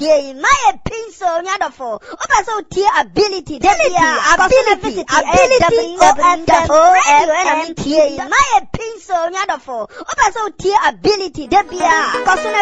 tie my pencil nyadofo. Oba so tie ability ability my pencil nyadofo. Oba so tie ability debia.